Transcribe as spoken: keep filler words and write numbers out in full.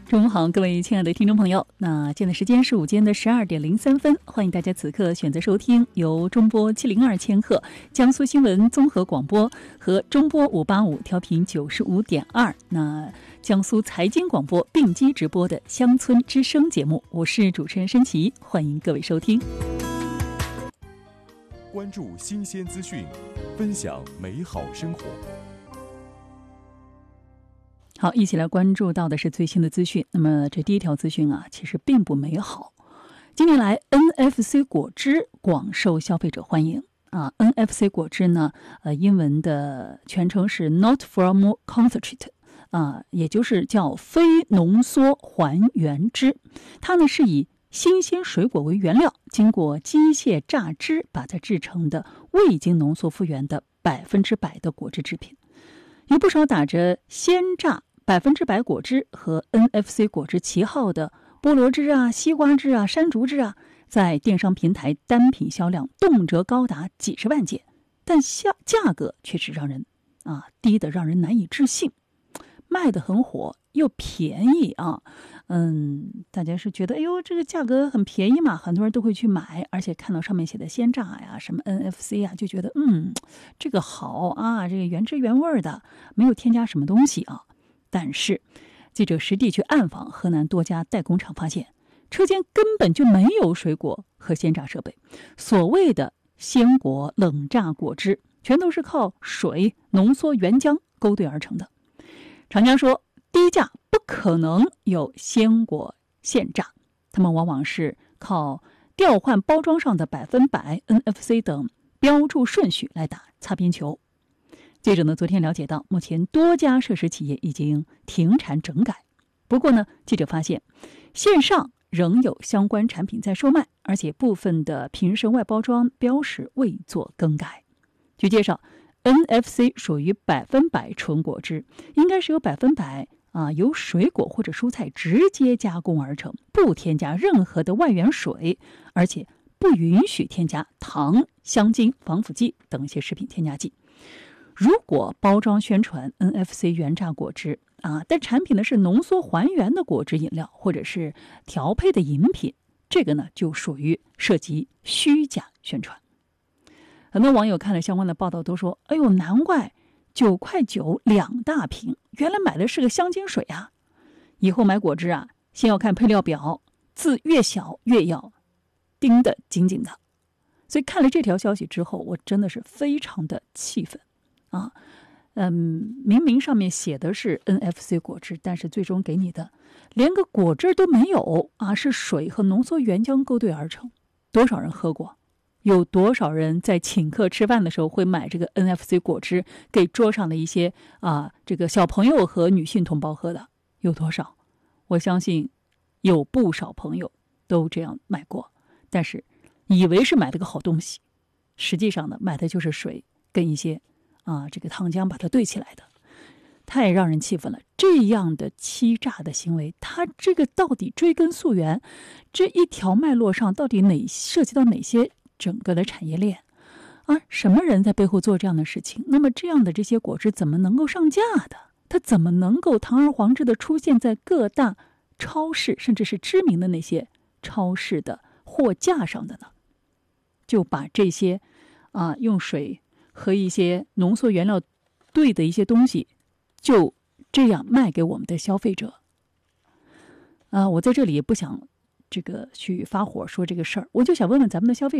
中午好，各位亲爱的听众朋友，那现在时间是午间的十二点零三分，欢迎大家此刻选择收听由中波七零二千赫江苏新闻综合广播和中波五八五调频九十五点二那江苏财经广播并机直播的乡村之声节目，我是主持人申琦，欢迎各位收听。 关注新鲜资讯，分享美好生活。 好，一起来关注到的是最新的资讯。那么这第一条资讯啊，其实并不美好。近年来 N F C 果汁广受消费者欢迎啊。N F C 果汁呢，呃，英文的全称是 Not From Concentrate 啊，也就是叫非浓缩还原汁。它呢是以新鲜水果为原料，经过机械榨汁，把它制成的未经浓缩复原的百分之百的果汁制品。有不少打着鲜榨百分之百果汁和 N F C 果汁旗号的菠萝汁啊、西瓜汁啊、山竹汁啊，在电商平台单品销量动辄高达几十万件，但价价格却是让人啊低得让人难以置信，卖得很火又便宜啊。嗯，大家是觉得哎呦这个价格很便宜嘛，很多人都会去买，而且看到上面写的鲜榨呀、什么 N F C 啊，就觉得嗯这个好啊，这个原汁原味的，没有添加什么东西啊。但是记者实地去暗访河南多家代工厂，发现车间根本就没有水果和鲜榨设备，所谓的鲜果冷榨果汁全都是靠水浓缩原浆勾兑而成的。厂家说低价不可能有鲜果现榨，他们往往是靠调换包装上的百分百 N F C 等标注顺序来打擦边球。记者呢昨天了解到，目前多家涉事企业已经停产整改。不过呢，记者发现线上仍有相关产品在售卖，而且部分的瓶身外包装标识未做更改。据介绍 ，N F C 属于百分百纯果汁，应该是由百分百啊由水果或者蔬菜直接加工而成，不添加任何的外源水，而且不允许添加糖、香精、防腐剂等一些食品添加剂。如果包装宣传 N F C 原榨果汁啊，但产品呢是浓缩还原的果汁饮料或者是调配的饮品，这个呢就属于涉及虚假宣传。很多网友看了相关的报道都说，哎呦，难怪九块九两大瓶，原来买的是个香精水啊！以后买果汁啊，先要看配料表，字越小越要盯得紧紧的。所以看了这条消息之后，我真的是非常的气愤。啊，嗯，明明上面写的是 N F C 果汁，但是最终给你的连个果汁都没有啊，是水和浓缩原浆勾兑而成。多少人喝过？有多少人在请客吃饭的时候会买这个 N F C 果汁给桌上的一些啊这个小朋友和女性同胞喝的？有多少？我相信有不少朋友都这样买过，但是以为是买了个好东西，实际上呢，买的就是水跟一些啊，这个糖浆把它兑起来的，太让人气愤了！这样的欺诈的行为，它这个到底追根溯源，这一条脉络上到底哪涉及到哪些整个的产业链啊？什么人在背后做这样的事情？那么这样的这些果汁怎么能够上架的？它怎么能够堂而皇之的出现在各大超市，甚至是知名的那些超市的货架上的呢？就把这些啊用水和一些浓缩原料兑的一些东西，就这样卖给我们的消费者。啊，我在这里也不想这个去发火说这个事儿，我就想问问咱们的消费者。